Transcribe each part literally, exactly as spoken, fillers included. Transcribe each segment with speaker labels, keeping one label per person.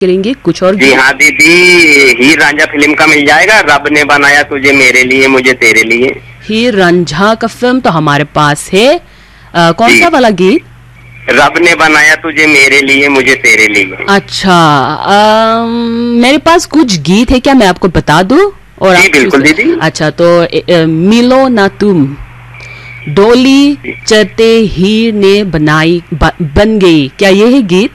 Speaker 1: करेंगे कुछ और?
Speaker 2: जी हाँ दीदी, हीर रांझा फिल्म का मिल जाएगा, रब ने बनाया तुझे मेरे लिए मुझे तेरे लिए।
Speaker 1: हीर रांझा का फिल्म तो हमारे पास है। आ, कौन सा वाला गीत?
Speaker 2: रब ने बनाया तुझे मेरे लिए मुझे तेरे लिए।
Speaker 1: अच्छा, आ, मेरे पास कुछ गीत है, क्या मैं आपको बता दूं? और
Speaker 2: जी बिल्कुल दीदी।
Speaker 1: अच्छा तो ए, ए, मिलो ना तुम, डोली चलते हीर ने बनाई ब, बन गई, क्या ये है गीत?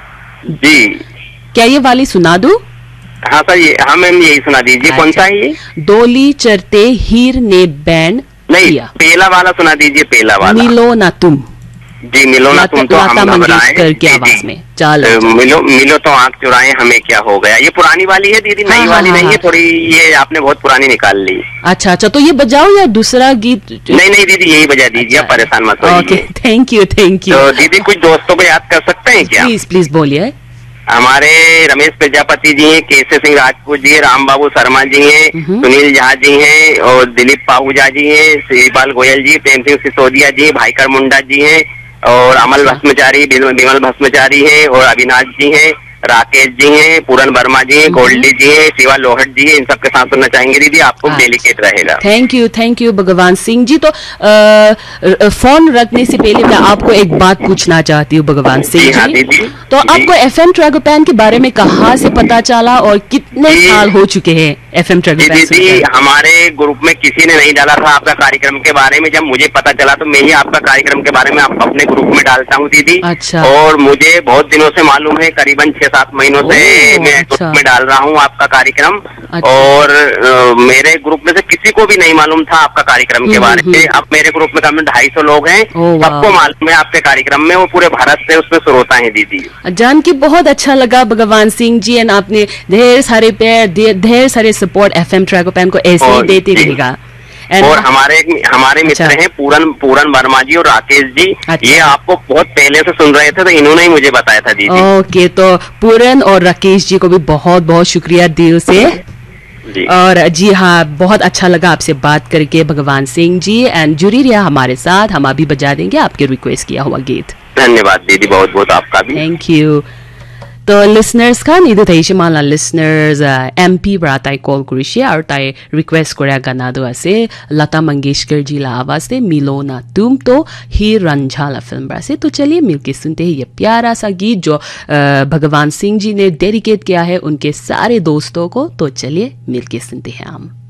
Speaker 2: जी
Speaker 1: क्या ये वाली सुना दूं?
Speaker 2: हाँ सर, ये हाँ मैम यही सुना दीजिए। अच्छा। कौन सा है ये?
Speaker 1: डोली चढ़ते हीर ने बैंड
Speaker 2: नहीं किया। पेला वाला सुना दीजिए, पेला वाला।
Speaker 1: मिलो ना तुम।
Speaker 2: जी मिलो ना तुम तो हम
Speaker 1: मंगेशकर की आवाज में। चलो,
Speaker 2: चलो मिलो मिलो तो आंख चुराए हमें क्या हो गया। ये पुरानी वाली है दीदी, नई हाँ, वाली हाँ, नहीं हाँ, है थोड़ी, ये आपने बहुत पुरानी निकाल ली।
Speaker 1: अच्छा अच्छा, तो ये बजाओ या दूसरा गीत?
Speaker 2: नहीं नहीं दीदी यही बजा दीजिए, अच्छा, परेशान मत होइए।
Speaker 1: Okay, thank you thank you.
Speaker 2: तो दीदी कुछ दोस्तों को याद कर सकते हैं क्या?
Speaker 1: प्लीज प्लीज बोलिए।
Speaker 2: हमारे रमेश प्रजापति जी हैं, केसे सिंह राजपूत जी हैं, राम बाबू शर्मा जी हैं, सुनील झा जी हैं, और दिलीप पाहूजा जी हैं, श्रीपाल गोयल जी, प्रेम सिंह सिसोदिया जी, भाईकर मुंडा जी हैं, और अमल भस्मचारी, विमल भस्मचारी हैं, और अविनाश जी हैं, राकेश जी हैं, पूरन वर्मा जी हैं, गोल्डी जी हैं, शिवा लोहट जी हैं। इन सबके साथ सुनना चाहेंगे दीदी, आपको डेलिकेट रहेगा।
Speaker 1: थैंक यू थैंक यू भगवान सिंह जी। तो आ, फोन रखने से पहले मैं आपको एक बात पूछना चाहती हूँ भगवान सिंह जी,
Speaker 2: हाँ, दीदी।
Speaker 1: तो
Speaker 2: जी।
Speaker 1: आपको एफएम ट्रैगोपैन के बारे में कहाँ से पता चला और कितने साल हो चुके हैं एफएम ट्रैगोपैन?
Speaker 2: दीदी हमारे ग्रुप में किसी ने नहीं डाला था आपका कार्यक्रम के बारे में। जब मुझे पता चला तो मैं ही आपका कार्यक्रम के बारे में आप अपने ग्रुप में डालता हूँ दीदी।
Speaker 1: अच्छा।
Speaker 2: और मुझे बहुत दिनों से मालूम है, करीबन छह सात महीनों से मैं
Speaker 1: अच्छा।
Speaker 2: ग्रुप में डाल रहा हूँ आपका कार्यक्रम।
Speaker 1: अच्छा।
Speaker 2: और आ, मेरे ग्रुप में से किसी को भी नहीं मालूम था आपका कार्यक्रम के बारे में। अब मेरे ग्रुप में कम ढाई सौ लोग हैं, सबको मालूम है आपके कार्यक्रम में, वो पूरे भारत से उसमें श्रोता है दीदी।
Speaker 1: जान के बहुत अच्छा लगा भगवान सिंह जी, एंड आपने ढेर सारे प्यार ढेर सारे सपोर्ट एफएम ट्रैगोपैन को ऐसे ही देते रहेगा।
Speaker 2: और हमारे हमारे मित्र
Speaker 1: अच्छा।
Speaker 2: हैं पूरन पूरन वर्मा जी और राकेश जी।
Speaker 1: अच्छा।
Speaker 2: ये आपको बहुत पहले से सुन रहे थे, तो इन्होंने ही मुझे बताया था दीदी।
Speaker 1: ओके, तो पूरन और राकेश जी को भी बहुत बहुत शुक्रिया दिल से जी। और जी हाँ, बहुत अच्छा लगा आपसे बात करके भगवान सिंह जी, एंड जुड़ी रहा हमारे साथ, हम अभी बजा देंगे आपके रिक्वेस्ट किया हुआ गीत।
Speaker 2: धन्यवाद दीदी, बहुत बहुत आपका भी
Speaker 1: थैंक यू। तो लिसनर्स का निदु थैसे माला लिसनर्स एमपी ब्राताई कॉल करिसे और ताई रिक्वेस्ट करा गाना दो आसे लता मंगेशकर जी ला आवाज से मिलो ना तुम तो हीर रांझा ला फिल्म बरा से। तो चलिए मिलके सुनते हैं ये प्यारा सा गीत जो भगवान सिंह जी ने डेडिकेट किया है उनके सारे दोस्तों को। तो चलिए मिलके सुनते हैं हम।